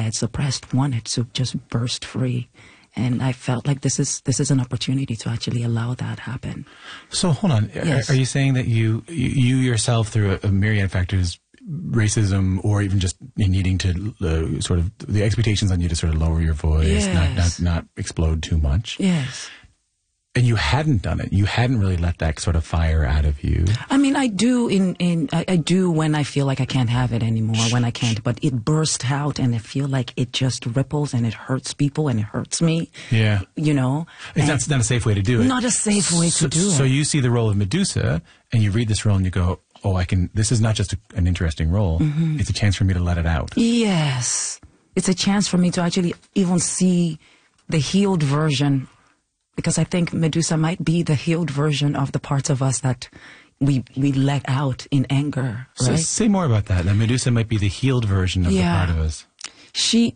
had suppressed wanted to just burst free. And I felt like this is an opportunity to actually allow that happen. So hold on. Yes. Are you saying that you yourself, through a myriad of factors, racism, or even just needing to sort of the expectations on you to sort of lower your voice, Yes. not explode too much? Yes. And you hadn't done it. You hadn't really let that sort of fire out of you. I mean, I do I do when I feel like I can't have it anymore, when I can't, but it bursts out and I feel like it just ripples and it hurts people and it hurts me. Yeah. You know? It's not a safe way to do it. Not a safe way to do it. So you see the role of Medusa and you read this role and you go, oh, this is not just an interesting role. Mm-hmm. It's a chance for me to let it out. Yes. It's a chance for me to actually even see the healed version, because I think Medusa might be the healed version of the parts of us that we let out in anger, right? So say more about that. That Medusa might be the healed version of the part of us. She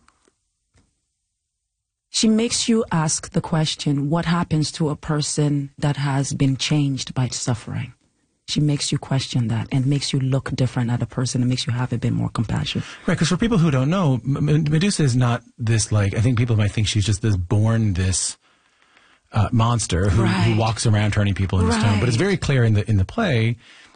makes you ask the question, what happens to a person that has been changed by suffering? She makes you question that and makes you look different at a person and makes you have a bit more compassion. Right, because for people who don't know, Medusa is not this, like, I think people might think she's just this monster who walks around turning people into stone. But it's very clear in the play.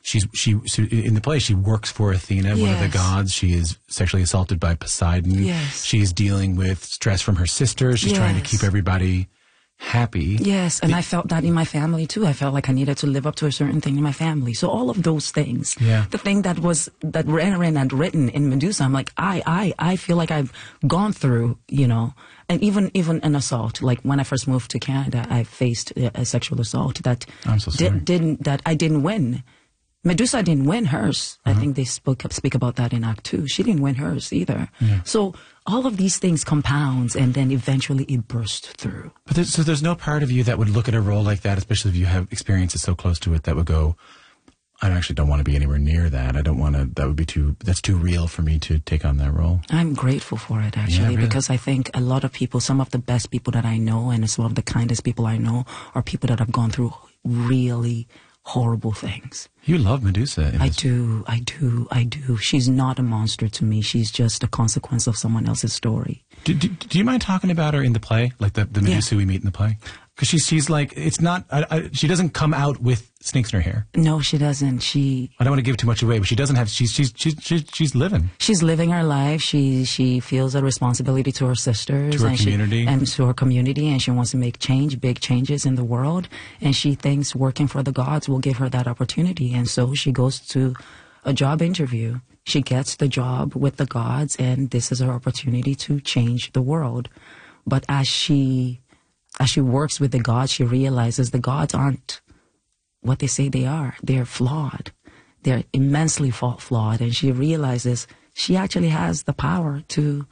In the play, she works for Athena, one of the gods. She is sexually assaulted by Poseidon. Yes. She is dealing with stress from her sisters. She's trying to keep everybody happy. Yes, and I felt that in my family too. I felt like I needed to live up to a certain thing in my family. So all of those things. Yeah. The thing that Renan had written in Medusa, I'm like, I feel like I've gone through, you know, and even an assault. Like when I first moved to Canada, I faced a sexual assault that I'm so sorry. I didn't win. Medusa didn't win hers. I think they speak about that in Act 2. She didn't win hers either. Yeah. So all of these things compounds, and then eventually it bursts through. But there's no part of you that would look at a role like that, especially if you have experiences so close to it, that would go, I actually don't want to be anywhere near that. I don't want to, that's too real for me to take on that role. I'm grateful for it, actually, because I think a lot of people, some of the best people that I know, and some of the kindest people I know, are people that have gone through really horrible things. You love Medusa. I do. She's not a monster to me. She's just a consequence of someone else's story. Do you mind talking about her in the play? Like the Medusa we meet in the play? Because she's like, it's not, she doesn't come out with snakes in her hair. No, she doesn't. I don't want to give too much away, but she doesn't have, she's living. She's living her life. She feels a responsibility to her sisters. To her community. And to her community, and she wants to make big changes in the world. And she thinks working for the gods will give her that opportunity. And so she goes to a job interview. She gets the job with the gods, and this is her opportunity to change the world. But as she works with the gods, she realizes the gods aren't what they say they are. They're flawed. They're immensely flawed. And she realizes she actually has the power to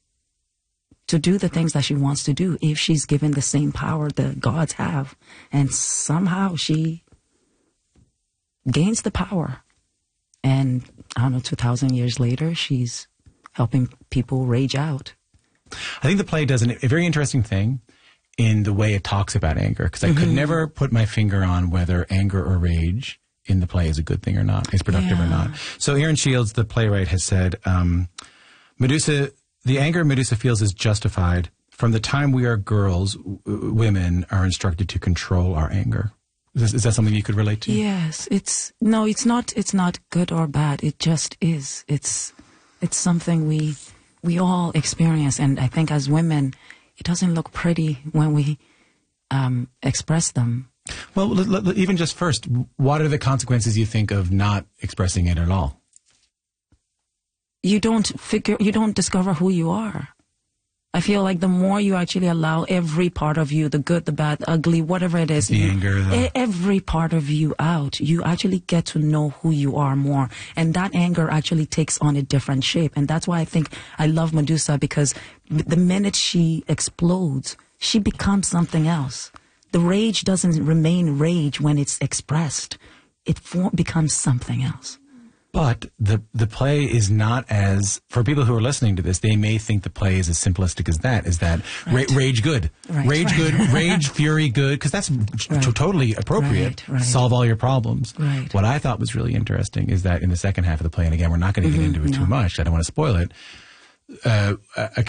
do the things that she wants to do if she's given the same power the gods have. And somehow she gains the power. And I don't know, 2,000 years later, she's helping people rage out. I think the play does a very interesting thing in the way it talks about anger, because I could never put my finger on whether anger or rage in the play is a good thing or not, is productive or not. So Aaron Shields, the playwright, has said, the anger Medusa feels is justified. From the time we are girls, women are instructed to control our anger. Is that something you could relate to? Yes. It's not good or bad. It just is. It's something we all experience. And I think as women, it doesn't look pretty when we express them. Well, even just first, what are the consequences you think of not expressing it at all? You don't discover who you are. I feel like the more you actually allow every part of you, the good, the bad, ugly, whatever it is, every part of you out, you actually get to know who you are more. And that anger actually takes on a different shape. And that's why I think I love Medusa, because the minute she explodes, she becomes something else. The rage doesn't remain rage when it's expressed. It becomes something else. But the play is not as, for people who are listening to this, they may think the play is as simplistic as that, rage good. Rage good, rage, fury good, because that's totally appropriate. Solve all your problems. Right. What I thought was really interesting is that in the second half of the play, and again, we're not going to get into it too much, I don't want to spoil it, a